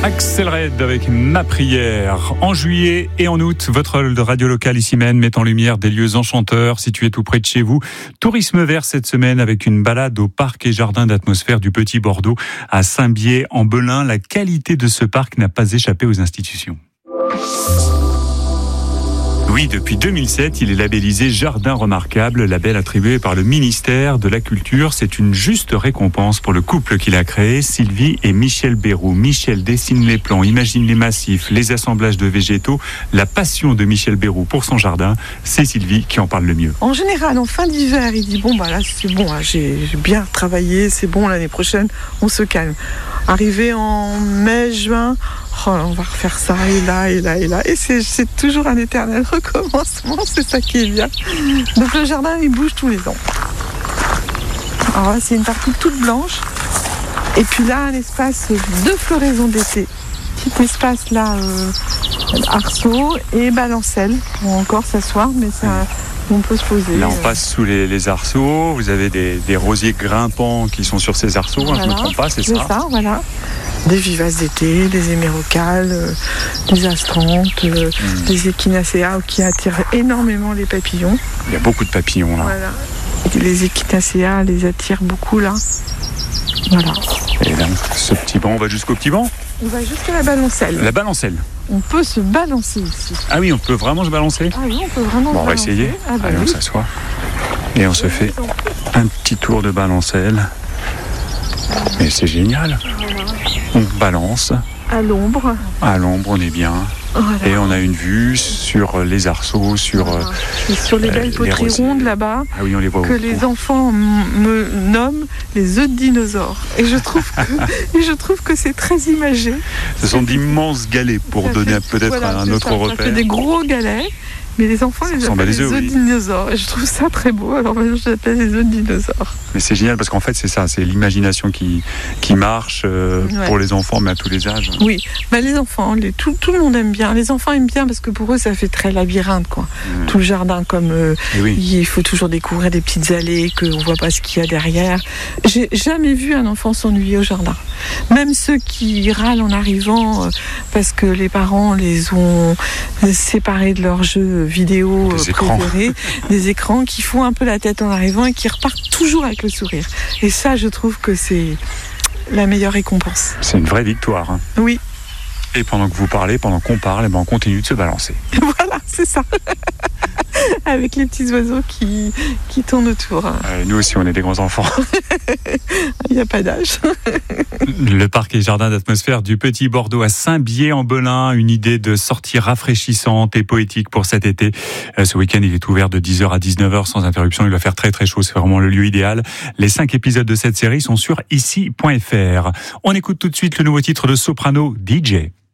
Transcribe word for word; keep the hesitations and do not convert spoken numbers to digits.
Axel Red avec Ma Prière. En juillet et en août, votre radio locale ici même met en lumière des lieux enchanteurs situés tout près de chez vous. Tourisme vert cette semaine avec une balade au parc et jardin d'atmosphère du Petit Bordeaux à Saint-Bié-en-Belin. La qualité de ce parc n'a pas échappé aux institutions. Oui, depuis deux mille sept, il est labellisé Jardin Remarquable, label attribué par le ministère de la Culture. C'est une juste récompense pour le couple qui l'a créé, Sylvie et Michel Bérou. Michel dessine les plans, imagine les massifs, les assemblages de végétaux. La passion de Michel Bérou pour son jardin, c'est Sylvie qui en parle le mieux. En général, en fin d'hiver, il dit bon bah là c'est bon, là, j'ai, j'ai bien travaillé, c'est bon, l'année prochaine on se calme. Arrivé en mai, juin, oh, on va refaire ça et là et là et là. Et c'est, c'est toujours un éternel recommencement, c'est ça qui est bien. Donc le jardin il bouge tous les ans. Alors là, c'est une partie toute blanche. Et puis là, un espace de floraison d'été. Petit espace là, euh, arceaux et balancelle. Pour encore s'asseoir, mais ça, on peut se poser. Là, on passe sous les, les arceaux. Vous avez des, des rosiers grimpants qui sont sur ces arceaux. Voilà. Hein, je ne me trompe pas, c'est, c'est ça. C'est ça, voilà. Des vivaces d'été, des hémérocales, euh, des astrantes, euh, mmh. des echinacéas qui attirent énormément les papillons. Il y a beaucoup de papillons là. Voilà. Les echinacéas les attirent beaucoup là. Voilà. Et donc, ce petit banc, on va jusqu'au petit banc ? On va jusqu'à la balancelle. La balancelle. On peut se balancer ici. Ah oui, on peut vraiment se balancer ? Ah oui, on peut vraiment bon, se on va balancer. essayer. Ah bah Allez, oui. on s'assoit. Et on se fait un petit tour de balancelle. Mais c'est génial. On balance. À l'ombre. À l'ombre, on est bien. Voilà. Et on a une vue sur les arceaux, sur, voilà. Et sur les belles euh, poteries rondes là-bas, ah oui, on les voit que les enfants m- me nomment les œufs de dinosaures. Et je trouve que, et je trouve que c'est très imagé. Ce sont d'immenses galets pour ça donner fait, peut-être voilà, un autre ça, repère. Ça fait des gros galets. Mais les enfants les appellent les œufs de oui. dinosaures. Et je trouve ça très beau. Alors moi, je l'appelle les œufs de dinosaures. Mais c'est génial parce qu'en fait, c'est ça. C'est l'imagination qui, qui marche euh, ouais. pour les enfants, mais à tous les âges. Oui. Bah, les enfants, les, tout, tout le monde aime bien. Les enfants aiment bien parce que pour eux, ça fait très labyrinthe, quoi. Mmh. Tout le jardin, comme euh, oui. il faut toujours découvrir des petites allées, qu'on ne voit pas ce qu'il y a derrière. J'ai jamais vu un enfant s'ennuyer au jardin. Même ceux qui râlent en arrivant euh, parce que les parents les ont séparés de leur jeu vidéo des préférés, écrans. des écrans qui font un peu la tête en arrivant et qui repartent toujours avec le sourire. Et ça, je trouve que c'est la meilleure récompense. C'est une vraie victoire. Hein. Oui. Et pendant que vous parlez, pendant qu'on parle, eh ben on continue de se balancer. Voilà, c'est ça. Avec les petits oiseaux qui, qui tournent autour. Euh, nous aussi, on est des grands enfants. Il n'y a pas d'âge. Le parc et jardin d'atmosphère du Petit Bordeaux à Saint-Bié-en-Belin. Une idée de sortie rafraîchissante et poétique pour cet été. Euh, ce week-end, il est ouvert de dix heures à dix-neuf heures sans interruption. Il va faire très très chaud. C'est vraiment le lieu idéal. Les cinq épisodes de cette série sont sur ici point f r. On écoute tout de suite le nouveau titre de Soprano D J.